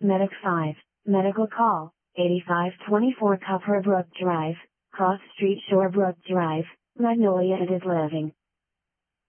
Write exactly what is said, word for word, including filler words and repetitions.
Medic five, medical call, eighty-five twenty-four Copperbrook Drive, Cross Street Shorebrook Drive, Magnolia and is living.